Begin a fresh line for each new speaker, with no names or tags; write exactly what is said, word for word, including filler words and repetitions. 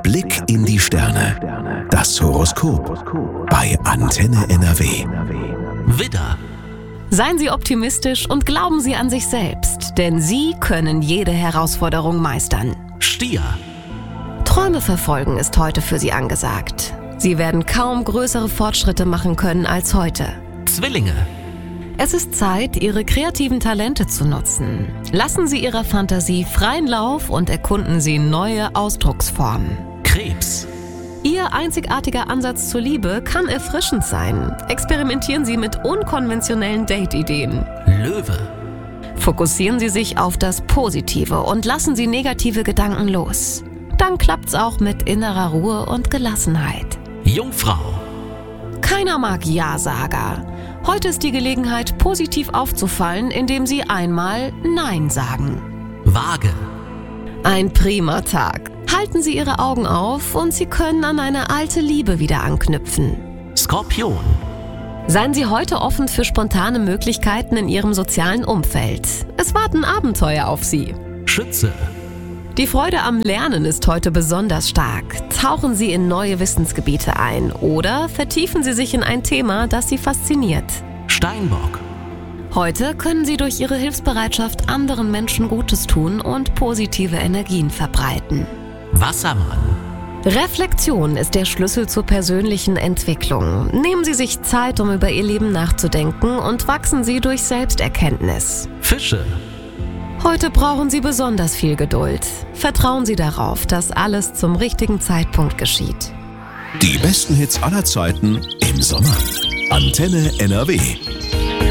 Blick in die Sterne. Das Horoskop bei Antenne N R W.
Widder.
Seien Sie optimistisch und glauben Sie an sich selbst, denn Sie können jede Herausforderung meistern.
Stier.
Träume verfolgen ist heute für Sie angesagt. Sie werden kaum größere Fortschritte machen können als heute.
Zwillinge.
Es ist Zeit, Ihre kreativen Talente zu nutzen. Lassen Sie Ihrer Fantasie freien Lauf und erkunden Sie neue Ausdrucksformen.
Krebs.
Ihr einzigartiger Ansatz zur Liebe kann erfrischend sein. Experimentieren Sie mit unkonventionellen Date-Ideen.
Löwe.
Fokussieren Sie sich auf das Positive und lassen Sie negative Gedanken los. Dann klappt's auch mit innerer Ruhe und Gelassenheit.
Jungfrau.
Keiner mag Ja-Sager. Heute ist die Gelegenheit, positiv aufzufallen, indem Sie einmal Nein sagen.
Waage.
Ein prima Tag. Halten Sie Ihre Augen auf und Sie können an eine alte Liebe wieder anknüpfen.
Skorpion.
Seien Sie heute offen für spontane Möglichkeiten in Ihrem sozialen Umfeld. Es warten Abenteuer auf Sie.
Schütze.
Die Freude am Lernen ist heute besonders stark. Tauchen Sie in neue Wissensgebiete ein oder vertiefen Sie sich in ein Thema, das Sie fasziniert.
Steinbock.
Heute können Sie durch Ihre Hilfsbereitschaft anderen Menschen Gutes tun und positive Energien verbreiten.
Wassermann.
Reflexion ist der Schlüssel zur persönlichen Entwicklung. Nehmen Sie sich Zeit, um über Ihr Leben nachzudenken und wachsen Sie durch Selbsterkenntnis.
Fische.
Heute brauchen Sie besonders viel Geduld. Vertrauen Sie darauf, dass alles zum richtigen Zeitpunkt geschieht.
Die besten Hits aller Zeiten im Sommer. Antenne N R W.